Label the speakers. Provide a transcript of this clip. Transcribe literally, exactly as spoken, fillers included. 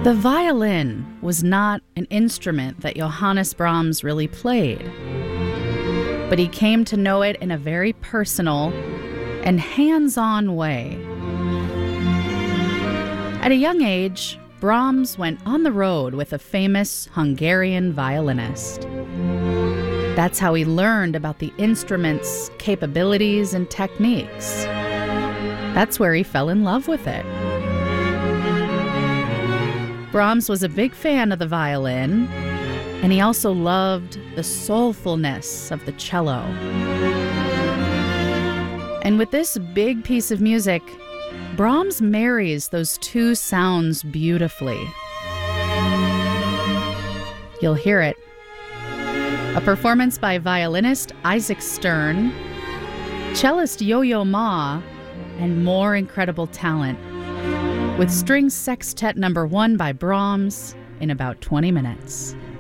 Speaker 1: The violin was not an instrument that Johannes Brahms really played, but he came to know it in a very personal and hands-on way. At a young age, Brahms went on the road with a famous Hungarian violinist. That's how he learned about the instrument's capabilities and techniques. That's where he fell in love with it. Brahms was a big fan of the violin, and he also loved the soulfulness of the cello. And with this big piece of music, Brahms marries those two sounds beautifully. You'll hear it. A performance by violinist Isaac Stern, cellist Yo-Yo Ma, and more incredible talent, with String Sextet Number One by Brahms in about twenty minutes.